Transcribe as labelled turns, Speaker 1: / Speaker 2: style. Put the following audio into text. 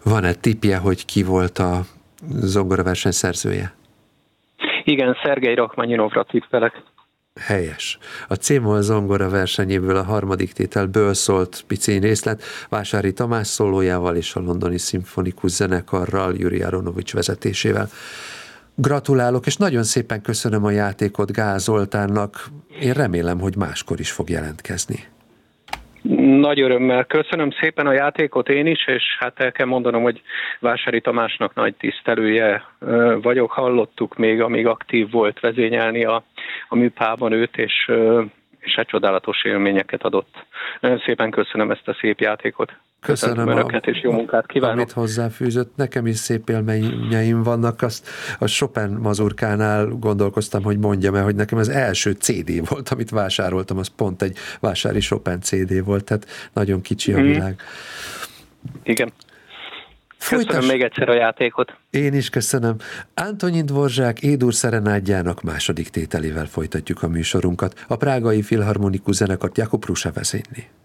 Speaker 1: Van-e tippje, hogy ki volt a zongoraverseny szerzője?
Speaker 2: Igen, Szergej Rachmaninovra tippelek.
Speaker 1: Helyes. A C-moll zongora versenyéből a harmadik tételből szólt pici részlet Vásári Tamás szólójával és a Londoni Szimfonikus Zenekarral, Juri Aronovics vezetésével. Gratulálok, és nagyon szépen köszönöm a játékot Gál Zoltánnak. Én remélem, hogy máskor is fog jelentkezni.
Speaker 2: Nagy örömmel. Köszönöm szépen a játékot én is, és hát el kell mondanom, hogy Vásári Tamásnak nagy tisztelője vagyok. Hallottuk még, amíg aktív volt, vezényelni a műpában őt, és egy csodálatos élményeket adott. Nagyon szépen köszönöm ezt a szép játékot.
Speaker 1: Köszönöm
Speaker 2: önöket, és jó munkát kívánok.
Speaker 1: Amit hozzáfűzött. Nekem is szép élményeim vannak. Azt a Chopin mazurkánál gondolkoztam, hogy mondjam el, hogy nekem az első CD volt, amit vásároltam, az pont egy vásári Chopin CD volt, tehát nagyon kicsi a világ.
Speaker 2: Igen. Köszönöm még egyszer a játékot.
Speaker 1: Én is köszönöm. Antonin Dvorzsák Édur szerenádjának második tételével folytatjuk a műsorunkat. A Prágai Filharmonikus Zenekart Jakub Rusa vezényli.